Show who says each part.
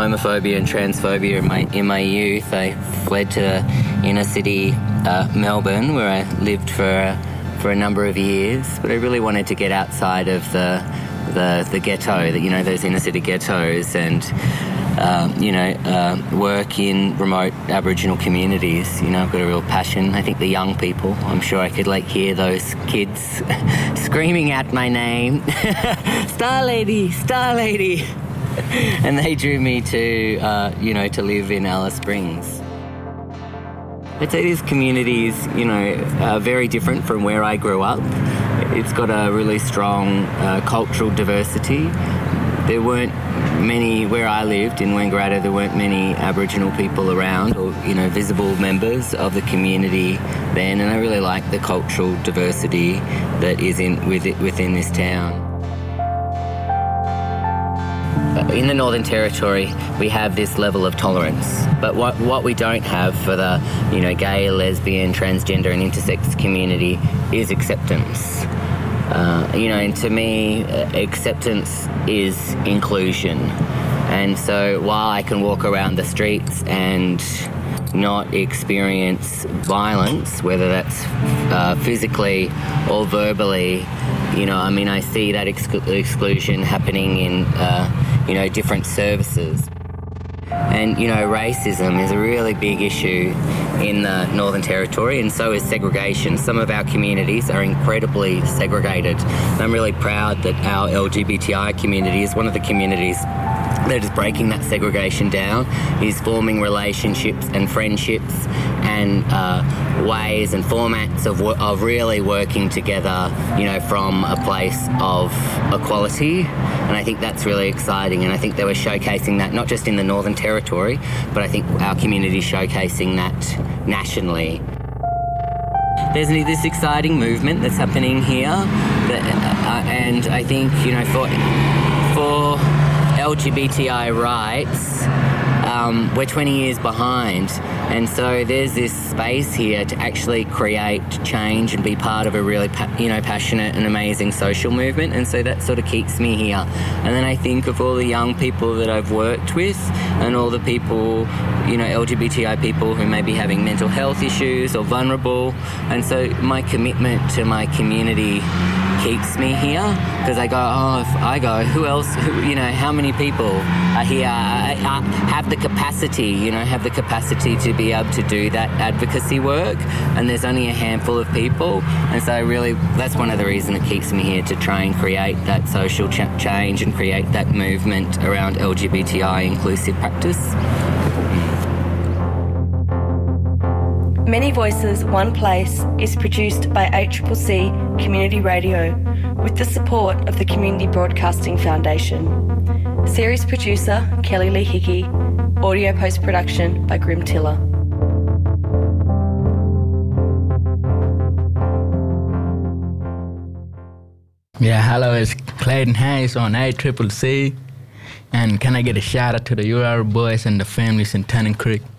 Speaker 1: homophobia and transphobia in my youth. I fled to inner city Melbourne, where I lived for a number of years. But I really wanted to get outside of the ghetto, those inner city ghettos, and work in remote Aboriginal communities. I've got a real passion. I think the young people, I'm sure I could hear those kids screaming out my name, Star Lady, Star Lady. And they drew me to live in Alice Springs. I'd say this community is, very different from where I grew up. It's got a really strong cultural diversity. There weren't many, where I lived in Wangaratta, there weren't many Aboriginal people around or, visible members of the community then, and I really like the cultural diversity that is within this town. In the Northern Territory, we have this level of tolerance, but what we don't have for the, gay, lesbian, transgender and intersex community is acceptance. And to me, acceptance is inclusion. And so while I can walk around the streets and not experience violence, whether that's physically or verbally, I see that exclusion happening in, different services. And, racism is a really big issue in the Northern Territory, and so is segregation. Some of our communities are incredibly segregated. And I'm really proud that our LGBTI community is one of the communities that is breaking that segregation down, is forming relationships and friendships and ways and formats of really working together, from a place of equality. And I think that's really exciting, and I think they were showcasing that not just in the Northern Territory, but I think our community is showcasing that nationally. There's this exciting movement that's happening here, and I think, for LGBTI rights, we're 20 years behind, and so there's this space here to actually create change and be part of a really passionate and amazing social movement, and so that sort of keeps me here. And then I think of all the young people that I've worked with and all the people, LGBTI people who may be having mental health issues or vulnerable, and so my commitment to my community keeps me here, because I go, if I go, who else, how many people are here, have the capacity to be able to do that advocacy work, and there's only a handful of people, and so that's one of the reasons that keeps me here, to try and create that social change and create that movement around LGBTI inclusive practice.
Speaker 2: Many Voices, One Place is produced by ACCC Community Radio with the support of the Community Broadcasting Foundation. Series producer Kelly Lee Hickey. Audio post-production by Grim Tiller.
Speaker 3: Yeah, hello, it's Clayton Hayes on ACCC. And can I get a shout out to the UR boys and the families in Tennant Creek?